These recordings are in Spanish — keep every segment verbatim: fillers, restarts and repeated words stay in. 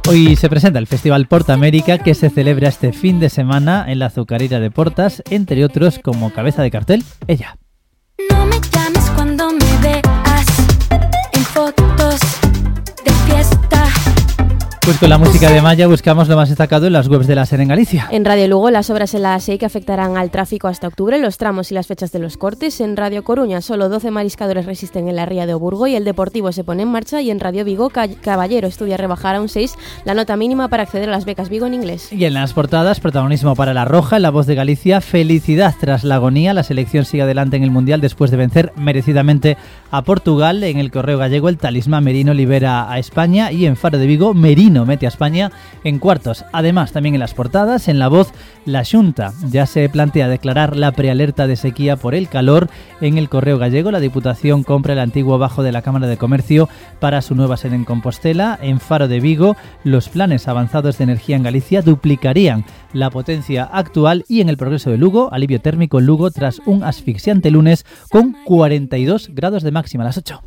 Hoy se presenta el Festival Porta América, que se celebra este fin de semana en la Azucarera de Portas, entre otros como cabeza de cartel, ella. No me llames cuando me veas en fotos de fiesta. Pues con la música de Maya buscamos lo más destacado en las webs de la SER en Galicia. En Radio Lugo, las obras en la A S E I que afectarán al tráfico hasta octubre, los tramos y las fechas de los cortes. En Radio Coruña, solo doce mariscadores resisten en la ría de Oburgo y el Deportivo se pone en marcha. Y en Radio Vigo, Caballero estudia rebajar a un seis la nota mínima para acceder a las becas Vigo en inglés. Y en las portadas, protagonismo para La Roja, en La Voz de Galicia, felicidad tras la agonía. La selección sigue adelante en el Mundial después de vencer merecidamente a Portugal. En el Correo Gallego, el talismán Merino libera a España. Y en Faro de Vigo, Merino mete a España en cuartos. Además, también en las portadas, en La Voz, la Xunta ya se plantea declarar la prealerta de sequía por el calor. En el Correo Gallego, la Diputación compra el antiguo bajo de la Cámara de Comercio para su nueva sede en Compostela. En Faro de Vigo, los planes avanzados de energía en Galicia duplicarían la potencia actual. Y en el Progreso de Lugo, alivio térmico en Lugo tras un asfixiante lunes con cuarenta y dos grados de máxima. A las ocho.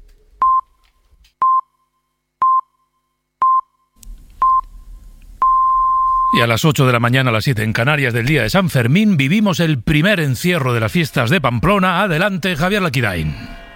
Y a las ocho de la mañana, a las siete en Canarias del día de San Fermín, vivimos el primer encierro de las fiestas de Pamplona. Adelante, Javier Laquirain.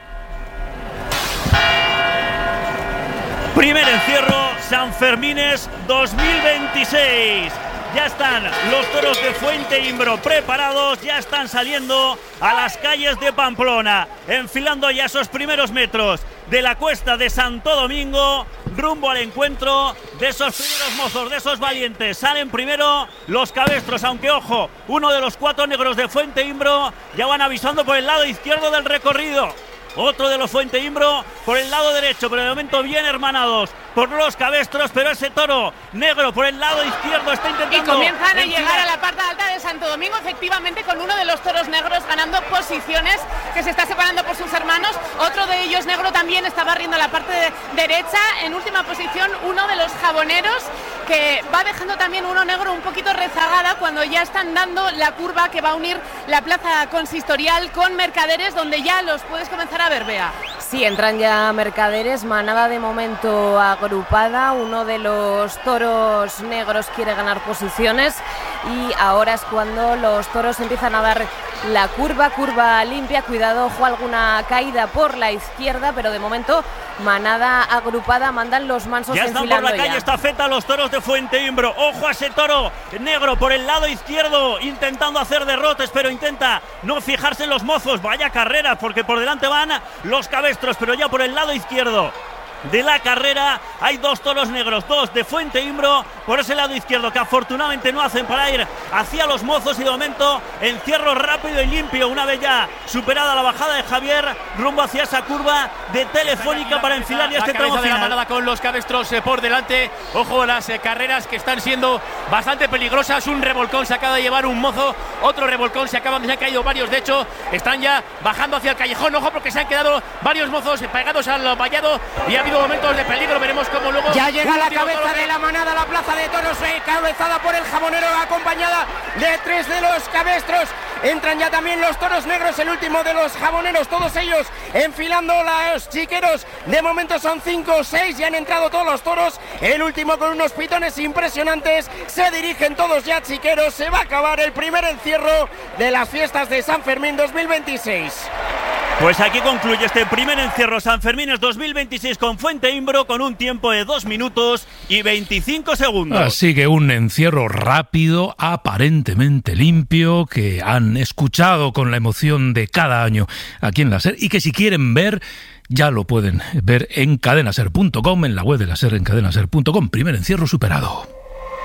Primer encierro, San Fermines dos mil veintiséis. Ya están los toros de Fuenteimbro preparados, ya están saliendo a las calles de Pamplona, enfilando ya esos primeros metros de la cuesta de Santo Domingo, rumbo al encuentro de esos primeros mozos, de esos valientes. Salen primero los cabestros, aunque ojo, uno de los cuatro negros de Fuenteimbro ya van avisando por el lado izquierdo del recorrido. Otro de los Fuenteimbro por el lado derecho, pero de momento bien hermanados por los cabestros, pero ese toro negro por el lado izquierdo está intentando... Y comienzan a llegar a la parte alta de Santo Domingo, efectivamente con uno de los toros negros ganando posiciones, que se está separando por sus hermanos. Otro de ellos negro también está barriendo la parte de derecha. En última posición, uno de los jaboneros, que va dejando también uno negro un poquito rezagada cuando ya están dando la curva que va a unir la plaza consistorial con Mercaderes, donde ya los puedes comenzar a ver, Bea. Sí, entran ya Mercaderes, manada de momento agrupada, uno de los toros negros quiere ganar posiciones y ahora es cuando los toros empiezan a dar la curva, curva limpia, cuidado, ojo, alguna caída por la izquierda, pero de momento manada agrupada, mandan los mansos ya están por la calle ya. Estafeta los toros de Fuenteimbro, ojo a ese toro negro por el lado izquierdo, intentando hacer derrotes, pero intenta no fijarse en los mozos. Vaya carrera, porque por delante van los cabestros, pero ya por el lado izquierdo de la carrera hay dos toros negros, dos de Fuenteimbro por ese lado izquierdo, que afortunadamente no hacen para ir hacia los mozos, y de momento encierro rápido y limpio una vez ya superada la bajada de Javier rumbo hacia esa curva de Telefónica para enfilar ya este tramo final. La manada con los cabestros eh, por delante. Ojo a las eh, carreras que están siendo bastante peligrosas. Un revolcón se acaba de llevar un mozo, otro revolcón se acaban de se han caído varios, de hecho están ya bajando hacia el callejón. Ojo, porque se han quedado varios mozos pegados al vallado y ha habido momentos de peligro. Veremos cómo luego ya llega la cabeza de la manada a la plaza de toros, eh, cabezada por el jabonero, acompañada de tres de los cabestros. Entran ya también los toros negros, el último de los jaboneros, todos ellos enfilando los chiqueros. De momento son cinco o seis, ya han entrado todos los toros, el último con unos pitones impresionantes. Se dirigen todos ya chiqueros, se va a acabar el primer encierro de las fiestas de San Fermín dos mil veintiséis. Pues aquí concluye este primer encierro San Fermines dos mil veintiséis con Fuenteimbro, con un tiempo de dos minutos y veinticinco segundos. Así que un encierro rápido, aparentemente limpio, que han escuchado con la emoción de cada año aquí en la SER, y que si quieren ver, ya lo pueden ver en cadenaser punto com, en la web de la SER, en cadenaser punto com. Primer encierro superado.